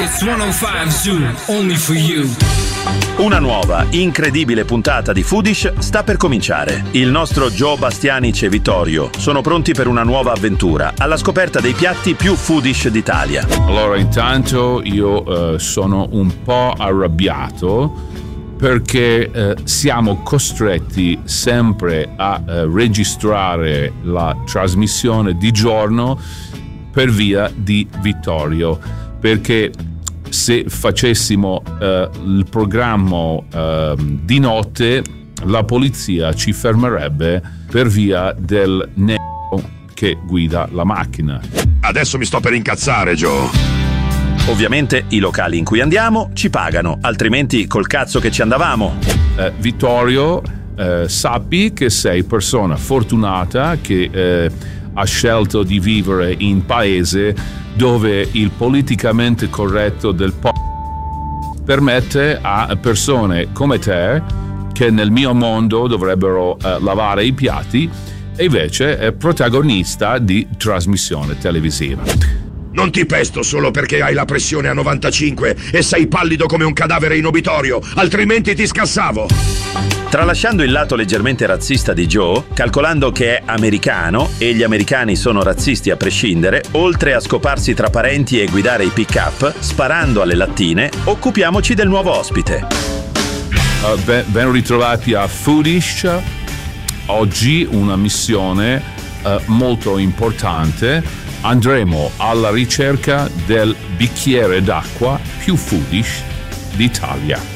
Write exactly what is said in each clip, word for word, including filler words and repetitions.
Dance centocinque Zoo, only for you. Una nuova, incredibile puntata di Foodish sta per cominciare. Il nostro Joe Bastianic e Vittorio sono pronti per una nuova avventura alla scoperta dei piatti più foodish d'Italia. Allora, intanto io uh, sono un po' arrabbiato perché uh, siamo costretti sempre a uh, registrare la trasmissione di giorno per via di Vittorio, perché se facessimo uh, il programma uh, di notte, la polizia ci fermerebbe per via del nero che guida la macchina. Adesso mi sto per incazzare, Joe. Ovviamente i locali in cui andiamo ci pagano, altrimenti col cazzo che ci andavamo. Uh, Vittorio, uh, sappi che sei persona fortunata che uh, ha scelto di vivere in paese dove il politicamente corretto del po' permette a persone come te, che nel mio mondo dovrebbero uh, lavare i piatti, e invece è protagonista di trasmissione televisiva. Non ti pesto solo perché hai la pressione a novantacinque e sei pallido come un cadavere in obitorio, altrimenti ti scassavo. Tralasciando il lato leggermente razzista di Joe, calcolando che è americano e gli americani sono razzisti a prescindere, oltre a scoparsi tra parenti e guidare i pick-up, sparando alle lattine, occupiamoci del nuovo ospite. Uh, ben, ben ritrovati a Foodish. Oggi una missione uh, molto importante. Andremo alla ricerca del bicchiere d'acqua più foodish d'Italia.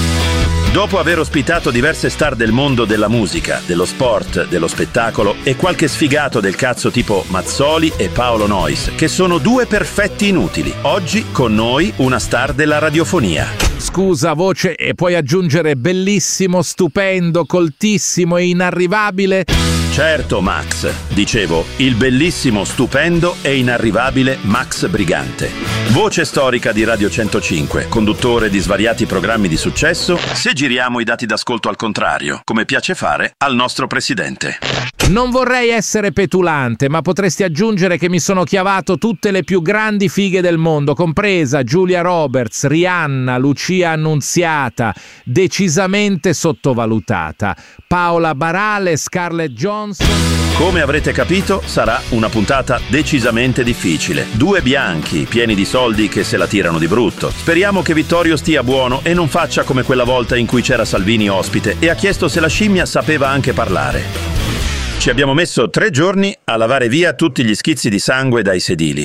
Dopo aver ospitato diverse star del mondo della musica, dello sport, dello spettacolo e qualche sfigato del cazzo tipo Mazzoli e Paolo Noyes, che sono due perfetti inutili, oggi con noi una star della radiofonia. Scusa, voce, e puoi aggiungere bellissimo, stupendo, coltissimo e inarrivabile? Certo, Max. Dicevo, il bellissimo, stupendo e inarrivabile Max Brigante. Voce storica di Radio centocinque, conduttore di svariati programmi di successo, se giriamo i dati d'ascolto al contrario, come piace fare al nostro presidente. Non vorrei essere petulante, ma potresti aggiungere che mi sono chiavato tutte le più grandi fighe del mondo, compresa Giulia Roberts, Rihanna, Lucia Annunziata, decisamente sottovalutata, Paola Barale, Scarlett Johansson. Come avrete capito, sarà una puntata decisamente difficile. Due bianchi, pieni di soldi che se la tirano di brutto. Speriamo che Vittorio stia buono e non faccia come quella volta in cui c'era Salvini ospite e ha chiesto se la scimmia sapeva anche parlare. Ci abbiamo messo tre giorni a lavare via tutti gli schizzi di sangue dai sedili.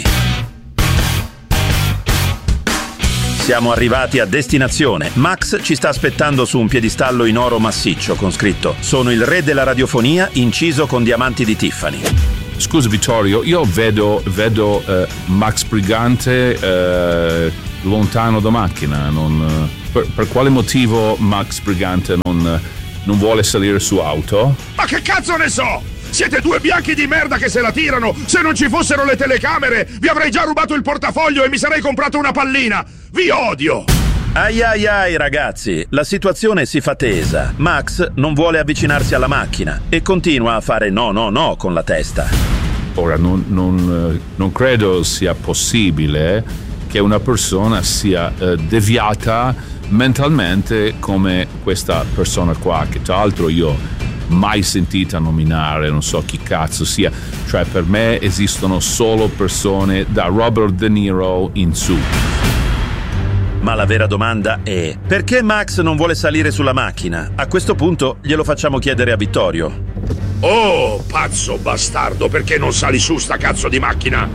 Siamo arrivati a destinazione. Max ci sta aspettando su un piedistallo in oro massiccio con scritto "Sono il re della radiofonia", inciso con diamanti di Tiffany. Scusa Vittorio, io vedo, vedo uh, Max Brigante uh, lontano da macchina. Non, uh, per, per quale motivo Max Brigante non, uh, non vuole salire su auto? Ma che cazzo ne so? Siete due bianchi di merda che se la tirano! Se non ci fossero le telecamere, vi avrei già rubato il portafoglio e mi sarei comprato una pallina! Vi odio! Ai ai ai ragazzi, la situazione si fa tesa. Max non vuole avvicinarsi alla macchina e continua a fare no no no con la testa. Ora, non, non, non credo sia possibile che una persona sia uh, deviata mentalmente come questa persona qua, che tra l'altro io mai sentita nominare, non so chi cazzo sia. Cioè, per me esistono solo persone da Robert De Niro in su. Ma la vera domanda è: perché Max non vuole salire sulla macchina? A questo punto glielo facciamo chiedere a Vittorio. Oh, pazzo bastardo, perché non sali su sta cazzo di macchina?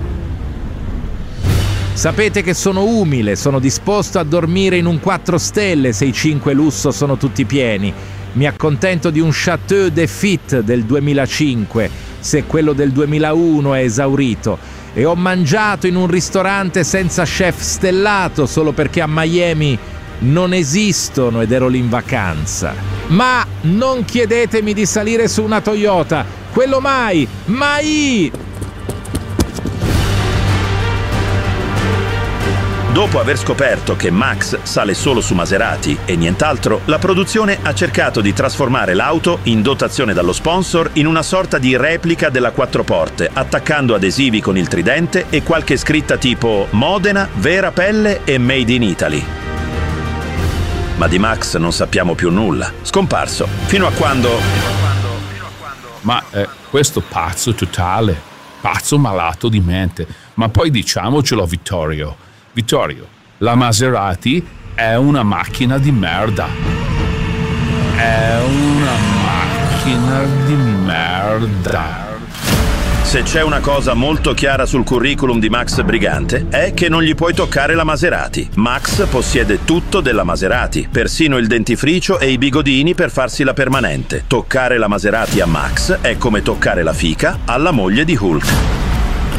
Sapete che sono umile, sono disposto a dormire in un quattro stelle se i cinque lusso sono tutti pieni. Mi accontento di un Chateau de Fit del duemilacinque, se quello del duemilauno è esaurito, e ho mangiato in un ristorante senza chef stellato solo perché a Miami non esistono ed ero lì in vacanza. Ma non chiedetemi di salire su una Toyota, quello mai, mai! Dopo aver scoperto che Max sale solo su Maserati e nient'altro, la produzione ha cercato di trasformare l'auto, in dotazione dallo sponsor, in una sorta di replica della quattro porte, attaccando adesivi con il tridente e qualche scritta tipo Modena, vera pelle e Made in Italy. Ma di Max non sappiamo più nulla. Scomparso, fino a quando... Ma eh, questo pazzo totale, pazzo malato di mente. Ma poi diciamocelo, Vittorio. Vittorio, la Maserati è una macchina di merda. È una macchina di merda. Se c'è una cosa molto chiara sul curriculum di Max Brigante è che non gli puoi toccare la Maserati. Max possiede tutto della Maserati, persino il dentifricio e i bigodini per farsi la permanente. Toccare la Maserati a Max è come toccare la fica alla moglie di Hulk.